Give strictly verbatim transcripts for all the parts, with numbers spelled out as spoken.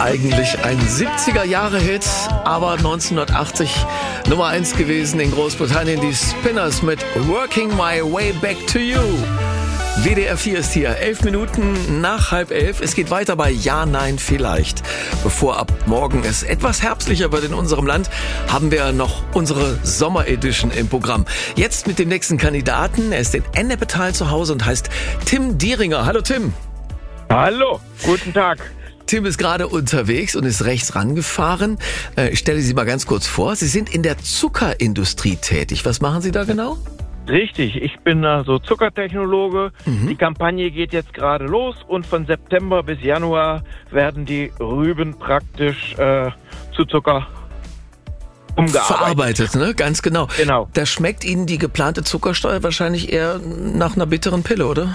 Eigentlich ein siebziger-Jahre-Hit, aber neunzehnhundertachtzig Nummer eins gewesen in Großbritannien. Die Spinners mit Working My Way Back to You. W D R vier ist hier, elf Minuten nach halb elf. Es geht weiter bei Ja, Nein, Vielleicht. Bevor ab morgen es etwas herbstlicher wird in unserem Land, haben wir noch unsere Sommer-Edition im Programm. Jetzt mit dem nächsten Kandidaten. Er ist in Ennepetal zu Hause und heißt Tim Dieringer. Hallo Tim. Hallo, guten Tag. Tim ist gerade unterwegs und ist rechts rangefahren. Ich stelle Sie mal ganz kurz vor. Sie sind in der Zuckerindustrie tätig. Was machen Sie da genau? Richtig, ich bin also Zuckertechnologe. Mhm. Die Kampagne geht jetzt gerade los und von September bis Januar werden die Rüben praktisch äh, zu Zucker umgearbeitet. Verarbeitet, ne? Ganz genau. Genau. Da schmeckt Ihnen die geplante Zuckersteuer wahrscheinlich eher nach einer bitteren Pille, oder?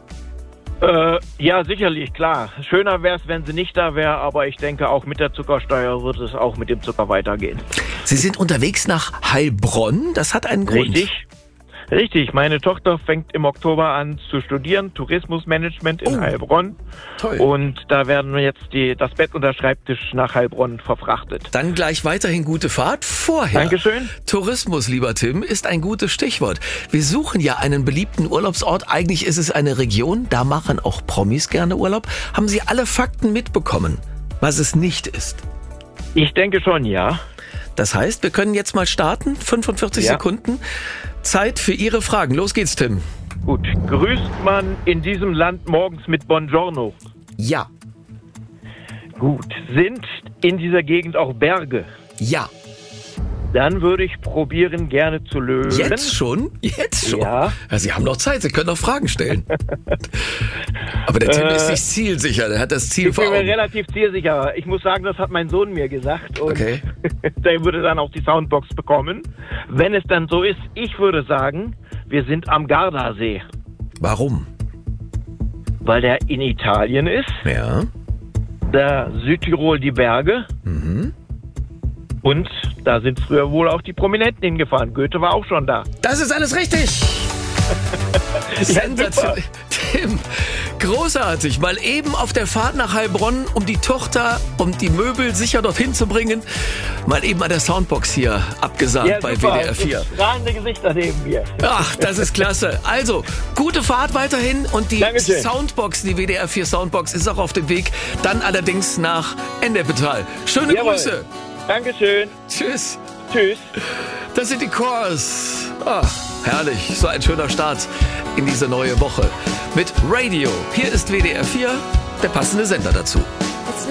Äh, ja, sicherlich, klar. Schöner wäre es, wenn sie nicht da wäre, aber ich denke, auch mit der Zuckersteuer wird es auch mit dem Zucker weitergehen. Sie sind unterwegs nach Heilbronn. Das hat einen Grund. Richtig. Richtig, meine Tochter fängt im Oktober an zu studieren, Tourismusmanagement in oh, Heilbronn. Toll. Und da werden wir jetzt die, das Bett und der Schreibtisch nach Heilbronn verfrachtet. Dann gleich weiterhin gute Fahrt. Vorher. Dankeschön. Tourismus, lieber Tim, ist ein gutes Stichwort. Wir suchen ja einen beliebten Urlaubsort. Eigentlich ist es eine Region, da machen auch Promis gerne Urlaub. Haben Sie alle Fakten mitbekommen, was es nicht ist? Ich denke schon, ja. Das heißt, wir können jetzt mal starten. fünfundvierzig ja. Sekunden. Zeit für Ihre Fragen. Los geht's, Tim. Gut. Grüßt man in diesem Land morgens mit Buongiorno? Ja. Gut. Sind in dieser Gegend auch Berge? Ja. Dann würde ich probieren, gerne zu lösen. Jetzt schon? Jetzt schon? Ja. Ja, Sie haben noch Zeit, Sie können noch Fragen stellen. Aber der Tim äh, ist sich zielsicher, der hat das Ziel vor Augen. Ich bin mir relativ zielsicher. Ich muss sagen, das hat mein Sohn mir gesagt. Und okay. Der würde dann auch die Soundbox bekommen. Wenn es dann so ist, ich würde sagen, wir sind am Gardasee. Warum? Weil der in Italien ist. Ja. Da Südtirol die Berge. Mhm. Und da sind früher wohl auch die Prominenten hingefahren. Goethe war auch schon da. Das ist alles richtig! Sensationell. Tim, großartig. Mal eben auf der Fahrt nach Heilbronn, um die Tochter und die Möbel sicher dorthin zu bringen. Mal eben an der Soundbox hier abgesagt ja, bei W D R vier. Strahlende Gesichter neben mir. Ach, das ist klasse. Also, gute Fahrt weiterhin und die Dankeschön. Soundbox, die W D R vier Soundbox ist auch auf dem Weg. Dann allerdings nach Ennepetal. Schöne Jawohl. Grüße. Dankeschön. Tschüss. Tschüss. Das sind die Chorus. Ah, herrlich. So ein schöner Start in diese neue Woche. Mit Radio. Hier ist W D R vier, der passende Sender dazu.